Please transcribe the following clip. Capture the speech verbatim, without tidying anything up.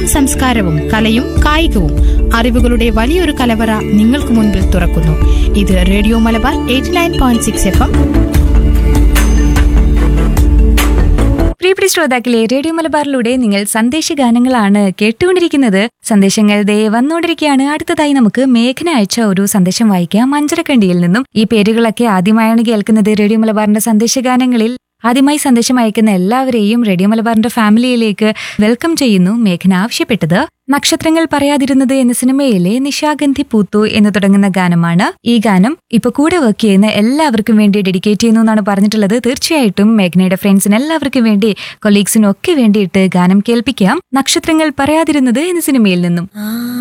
സംസ്കാരവും കലയും കായികവും അറിവുകളുടെ വലിയൊരു കലവറ നിങ്ങൾക്ക് മുൻപിൽ തുറക്കുന്നു. ഇത് radio Malabar eighty nine point six F M. പ്രിയപ്പെട്ട ശ്രോതാക്കളെ, റേഡിയോ മലബാറിലൂടെ നിങ്ങൾ സന്ദേശഗാനങ്ങളാണ് കേട്ടുകൊണ്ടിരിക്കുന്നത്. സന്ദേശങ്ങൾ ദേ വന്നുകൊണ്ടിരിക്കുകയാണ്. അടുത്തതായി നമുക്ക് മേഘന അയച്ച ഒരു സന്ദേശം വായിക്കാം. മഞ്ചരക്കണ്ടിയിൽ നിന്നും. ഈ പേരുകളൊക്കെ ആദ്യമായാണ് കേൾക്കുന്നത് റേഡിയോ മലബാറിന്റെ സന്ദേശഗാനങ്ങളിൽ. ആദ്യമായി സന്ദേശം അയക്കുന്ന എല്ലാവരെയും റേഡിയോ മലബാറിന്റെ ഫാമിലിയിലേക്ക് വെൽക്കം ചെയ്യുന്നു. മേഘന ആവശ്യപ്പെട്ടത് നക്ഷത്രങ്ങൾ പറയാതിരുന്നത് എന്ന സിനിമയിലെ നിശാഗന്ധി പൂത്തു എന്ന് തുടങ്ങുന്ന ഗാനമാണ്. ഈ ഗാനം ഇപ്പൊ കൂടെ വർക്ക് ചെയ്യുന്ന എല്ലാവർക്കും വേണ്ടി ഡെഡിക്കേറ്റ് ചെയ്യുന്നു എന്നാണ് പറഞ്ഞിട്ടുള്ളത്. തീർച്ചയായിട്ടും മേഘനയുടെ ഫ്രണ്ട്സിന് എല്ലാവർക്കും വേണ്ടി, കൊളീഗ്സിനും ഒക്കെ വേണ്ടിയിട്ട് ഗാനം കേൾപ്പിക്കാം. നക്ഷത്രങ്ങൾ പറയാതിരുന്നത് എന്ന സിനിമയിൽ നിന്നും.